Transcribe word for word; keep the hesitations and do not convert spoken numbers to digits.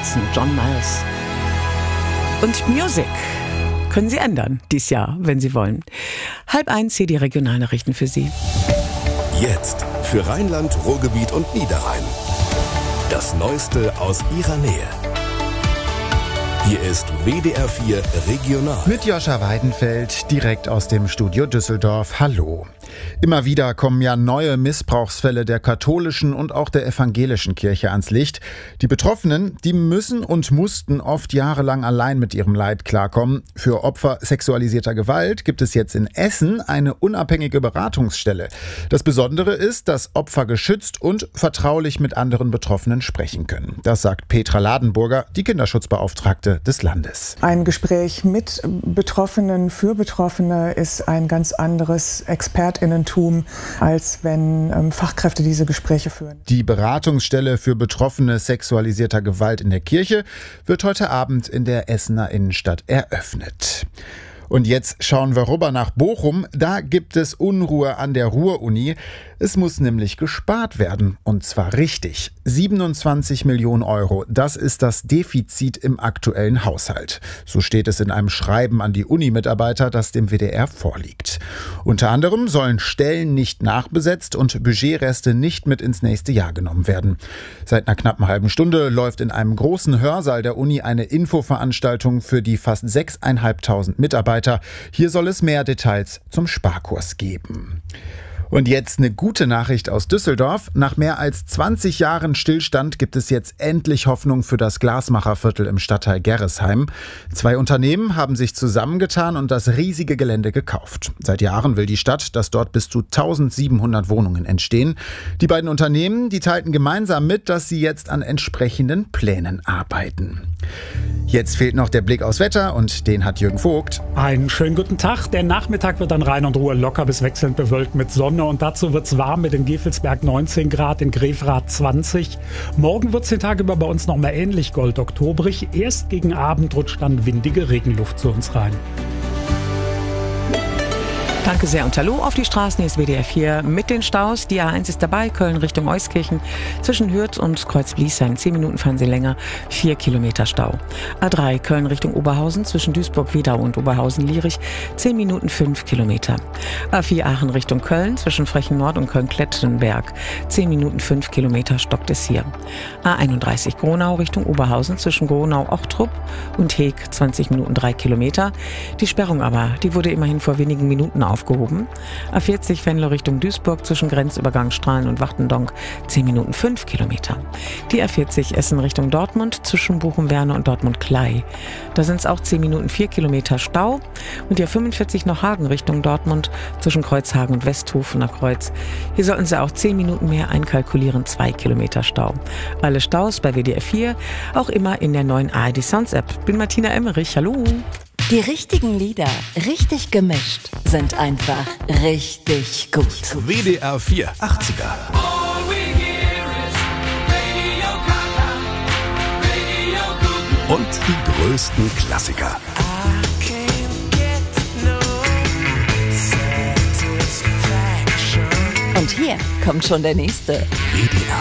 Herzen, John Miles. Und Music können Sie ändern dies Jahr, wenn Sie wollen. Halb eins hier die Regionalnachrichten für Sie. Jetzt für Rheinland, Ruhrgebiet und Niederrhein. Das Neueste aus Ihrer Nähe. Hier ist W D R vier Regional. Mit Joscha Weidenfeld, direkt aus dem Studio Düsseldorf. Hallo. Immer wieder kommen ja neue Missbrauchsfälle der katholischen und auch der evangelischen Kirche ans Licht. Die Betroffenen, die müssen und mussten oft jahrelang allein mit ihrem Leid klarkommen. Für Opfer sexualisierter Gewalt gibt es jetzt in Essen eine unabhängige Beratungsstelle. Das Besondere ist, dass Opfer geschützt und vertraulich mit anderen Betroffenen sprechen können. Das sagt Petra Ladenburger, die Kinderschutzbeauftragte des Landes. Ein Gespräch mit Betroffenen für Betroffene ist ein ganz anderes ExpertInnentum, als wenn ähm, Fachkräfte diese Gespräche führen. Die Beratungsstelle für Betroffene sexualisierter Gewalt in der Kirche wird heute Abend in der Essener Innenstadt eröffnet. Und jetzt schauen wir rüber nach Bochum. Da gibt es Unruhe an der Ruhr-Uni. Es muss nämlich gespart werden. Und zwar richtig. siebenundzwanzig Millionen Euro. Das ist das Defizit im aktuellen Haushalt. So steht es in einem Schreiben an die Uni-Mitarbeiter, das dem W D R vorliegt. Unter anderem sollen Stellen nicht nachbesetzt und Budgetreste nicht mit ins nächste Jahr genommen werden. Seit einer knappen halben Stunde läuft in einem großen Hörsaal der Uni eine Infoveranstaltung für die fast sechstausendfünfhundert Mitarbeiter. Hier soll es mehr Details zum Sparkurs geben. Und jetzt eine gute Nachricht aus Düsseldorf. Nach mehr als zwanzig Jahren Stillstand gibt es jetzt endlich Hoffnung für das Glasmacherviertel im Stadtteil Gerresheim. Zwei Unternehmen haben sich zusammengetan und das riesige Gelände gekauft. Seit Jahren will die Stadt, dass dort bis zu eintausendsiebenhundert Wohnungen entstehen. Die beiden Unternehmen, die teilten gemeinsam mit, dass sie jetzt an entsprechenden Plänen arbeiten. Jetzt fehlt noch der Blick aufs Wetter und den hat Jürgen Vogt. Einen schönen guten Tag. Der Nachmittag wird an Rhein und Ruhr locker bis wechselnd bewölkt mit Sonne und dazu wird's warm mit in Gevelsberg neunzehn Grad, in Grefrath zwanzig. Morgen wird's den Tag über bei uns noch mal ähnlich goldoktobrig. Erst gegen Abend rutscht dann windige Regenluft zu uns rein. Danke sehr und hallo auf die Straßen, hier ist W D R vier mit den Staus. Die A eins ist dabei, Köln Richtung Euskirchen, zwischen Hürth und Kreuz-Bliesheim. Zehn Minuten fahren Sie länger, vier Kilometer Stau. A drei, Köln Richtung Oberhausen, zwischen Duisburg-Wedau und Oberhausen-Lierich, zehn Minuten, fünf Kilometer. A vier, Aachen Richtung Köln, zwischen Frechen-Nord und Köln-Klettenberg, zehn Minuten, fünf Kilometer, stockt es hier. A einunddreißig, Gronau Richtung Oberhausen, zwischen Gronau-Ochtrup und Heeg, zwanzig Minuten, drei Kilometer. Die Sperrung aber, die wurde immerhin vor wenigen Minuten aufgehoben. A vierzig Venlo Richtung Duisburg zwischen Grenzübergang Strahlen und Wachtendonk zehn Minuten fünf Kilometer. Die A vierzig Essen Richtung Dortmund zwischen Bochum-Werne und Dortmund-Klei. Da sind es auch zehn Minuten vier Kilometer Stau. Und die A fünfundvierzig noch Hagen Richtung Dortmund zwischen Kreuzhagen und Westhofen nach Kreuz. Hier sollten Sie auch zehn Minuten mehr einkalkulieren, zwei Kilometer Stau. Alle Staus bei W D R vier, auch immer in der neuen A R D Sounds App. Bin Martina Emmerich, hallo. Die richtigen Lieder, richtig gemischt, sind einfach richtig gut. W D R vier achtziger. Und die größten Klassiker. Und hier kommt schon der nächste. W D R